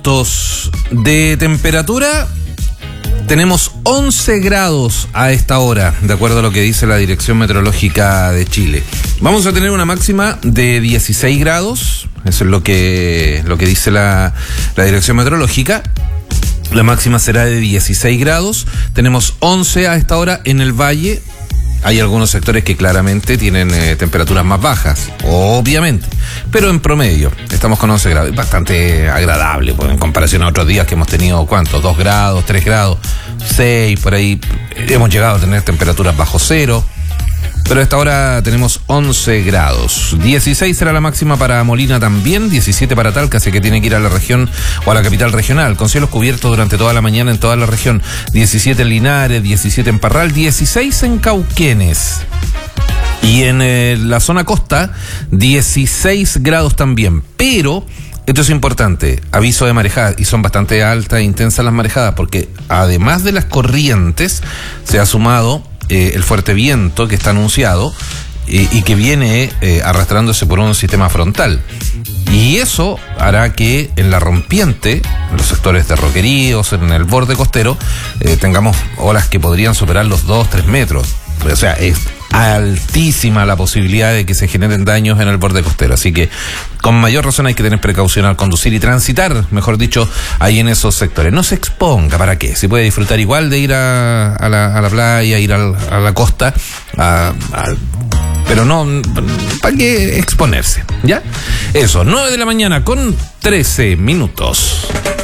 De temperatura, tenemos 11 grados a esta hora, de acuerdo a lo que dice la Dirección Meteorológica de Chile. Vamos a tener una máxima de 16 grados, eso es lo que dice la Dirección Meteorológica. La máxima será de 16 grados, tenemos 11 a esta hora en el valle. Hay algunos sectores que claramente tienen temperaturas más bajas, obviamente, pero en promedio estamos con 11 grados, bastante agradable, pues, en comparación a otros días que hemos tenido, ¿cuánto? 2 grados, 3 grados, 6, por ahí hemos llegado a tener temperaturas bajo cero, pero a esta hora tenemos 11 grados. 16 será la máxima para Molina también, 17 para Talca, así que tiene que ir a la región o a la capital regional, con cielos cubiertos durante toda la mañana en toda la región. 17 en Linares, 17 en Parral, 16 en Cauquenes. Y en la zona costa, 16 grados también. Pero, esto es importante, aviso de marejada, y son bastante altas e intensas las marejadas, porque además de las corrientes, se ha sumado el fuerte viento que está anunciado y que viene arrastrándose por un sistema frontal. Y eso hará que en la rompiente, en los sectores de roqueríos, en el borde costero, tengamos olas que podrían superar los 2-3 metros. O sea, es altísima la posibilidad de que se generen daños en el borde costero. Así que con mayor razón hay que tener precaución al conducir y transitar, mejor dicho, ahí en esos sectores. No se exponga, ¿para qué? Se puede disfrutar igual de ir a la playa, ir a la costa, pero no, ¿para qué exponerse? ¿Ya? Eso, 9 de la mañana con 13 minutos.